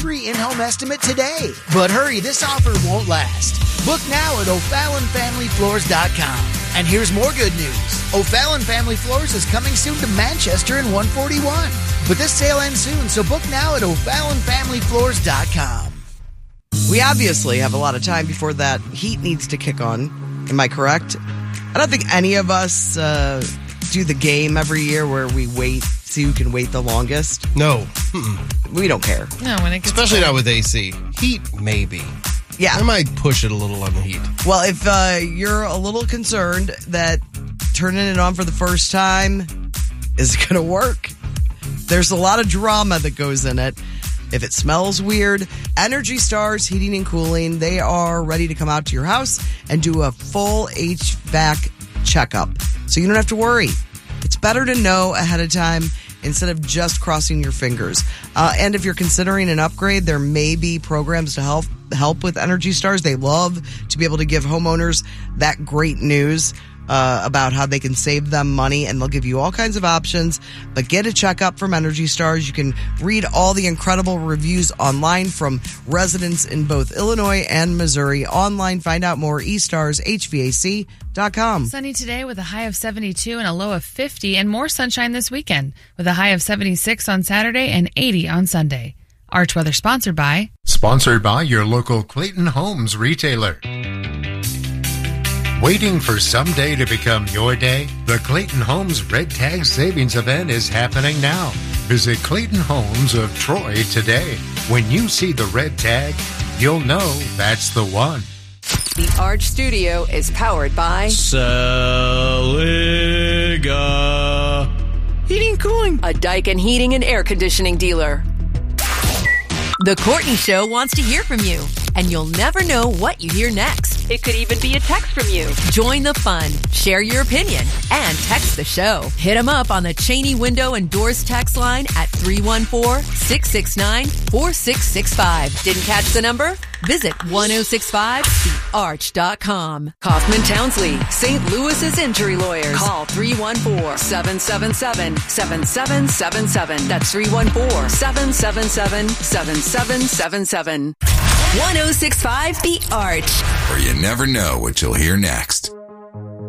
free in-home estimate today. But hurry, this offer won't last. Book now at O'FallonFamilyFloors.com. And here's more good news. O'Fallon Family Floors is coming soon to Manchester in 141. But this sale ends soon, so book now at O'FallonFamilyFloors.com. We obviously have a lot of time before that heat needs to kick on. Am I correct? I don't think any of us do the game every year where we wait, see who can wait the longest. No. We don't care. No, when it gets Especially cold. not with AC. Heat, maybe. Yeah. I might push it a little on the heat. Well, if you're a little concerned that turning it on for the first time is going to work, there's a lot of drama that goes in it. If it smells weird, Energy Stars Heating and Cooling, they are ready to come out to your house and do a full HVAC checkup. So you don't have to worry. It's better to know ahead of time instead of just crossing your fingers. And if you're considering an upgrade, there may be programs to help with Energy Stars. They love to be able to give homeowners that great news about how they can save them money, and they'll give you all kinds of options. But get a checkup from Energy Stars. You can read all the incredible reviews online from residents in both Illinois and Missouri. Online, find out more, estarshvac.com. Sunny today with a high of 72 and a low of 50, and more sunshine this weekend with a high of 76 on Saturday and 80 on Sunday. Arch Weather sponsored by your local Clayton Homes retailer. Waiting for someday to become your day? The Clayton Homes Red Tag Savings Event is happening now. Visit Clayton Homes of Troy today. When you see the red tag, you'll know that's the one. The Arch Studio is powered by Saliga Heating and Cooling, a Daikin Heating and Air Conditioning dealer. The Courtney Show wants to hear from you, and you'll never know what you hear next. It could even be a text from you. Join the fun, share your opinion, and text the show. Hit them up on the Cheney Window and Doors text line at 314-669-4665. Didn't catch the number? Visit 1065thearch.com. Kaufman Townsley, St. Louis's injury lawyers. Call 314-777-7777. That's 314-777-7777. 1065 The Arch. Where you never know what you'll hear next.